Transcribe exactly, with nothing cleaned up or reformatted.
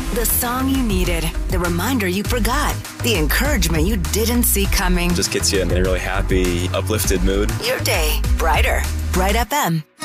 The song you needed, the reminder you forgot, the encouragement you didn't see coming. Just gets you in a really happy, uplifted mood. Your day brighter. Bright F M.